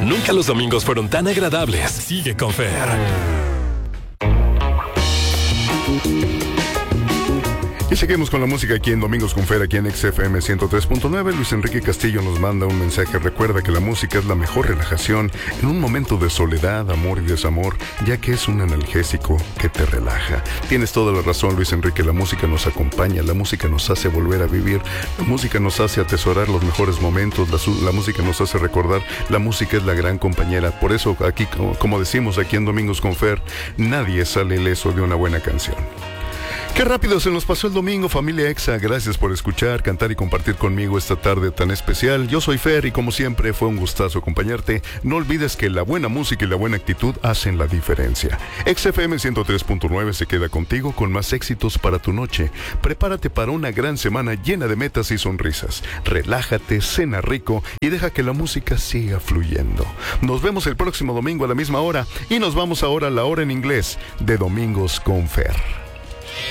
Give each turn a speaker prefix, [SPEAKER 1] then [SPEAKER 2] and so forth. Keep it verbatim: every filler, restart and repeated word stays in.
[SPEAKER 1] Nunca los domingos fueron tan agradables. Sigue con Fer.
[SPEAKER 2] Y seguimos con la música aquí en Domingos con Fer, aquí en X F M ciento tres punto nueve. Luis Enrique Castillo nos manda un mensaje. Recuerda que la música es la mejor relajación en un momento de soledad, amor y desamor, ya que es un analgésico que te relaja. Tienes toda la razón, Luis Enrique. La música nos acompaña, la música nos hace volver a vivir, la música nos hace atesorar los mejores momentos, la, la música nos hace recordar. La música es la gran compañera. Por eso aquí, como, como decimos aquí en Domingos con Fer, nadie sale ileso de una buena canción. Qué rápido se nos pasó el domingo, familia Exa. Gracias por escuchar, cantar y compartir conmigo esta tarde tan especial. Yo soy Fer y como siempre fue un gustazo acompañarte. No olvides que la buena música y la buena actitud hacen la diferencia. X F M ciento tres punto nueve se queda contigo con más éxitos para tu noche. Prepárate para una gran semana llena de metas y sonrisas. Relájate, cena rico y deja que la música siga fluyendo. Nos vemos el próximo domingo a la misma hora y nos vamos ahora a la hora en inglés de Domingos con Fer.